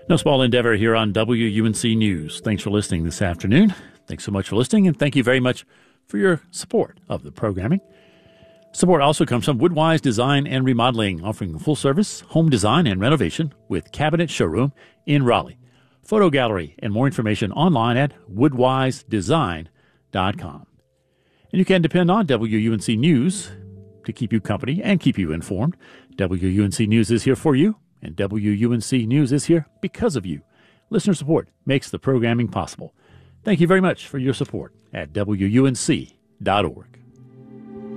No small endeavor here on WUNC News. Thanks for listening this afternoon. Thanks so much for listening, and thank you very much for your support of the programming. Support also comes from Woodwise Design and Remodeling, offering full-service home design and renovation with Cabinet Showroom in Raleigh. Photo gallery and more information online at woodwisedesign.com. And you can depend on WUNC News to keep you company and keep you informed. WUNC News is here for you, and WUNC News is here because of you. Listener support makes the programming possible. Thank you very much for your support at WUNC.org.